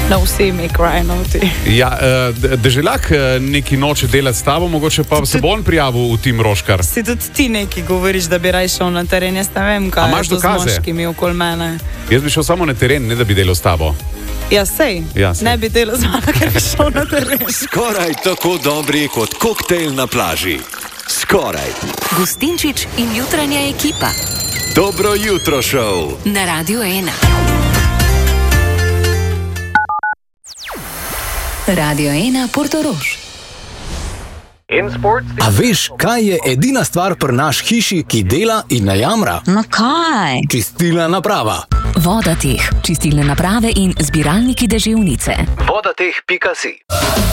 No, vsi mi krajnoti. Ja, Deželak neki noče delati s tabo, mogoče pa se bo on prijavil v tim Roškar. Si tudi ti neki govoriš, da bi raj šel na teren, jaz ne vem, kaj je to z moškimi okoli mene. Jaz bi šel samo na teren, ne da bi delal s tabo. Ja, sej. Ne bi delal z mano, ker bi šel na teren. Skoraj tako dobri kot koktejl na plaži. Skoraj. Gustinčič in jutranja ekipa. Dobro jutro šov. Na Radio 1. Radio 1 Portorož. A veš, kaj je edina stvar pri naš hiši, ki dela in ne jamra? No kaj? Čistilna naprava. Vodateh, čistilne naprave in zbiralniki deževnice. Vodateh.si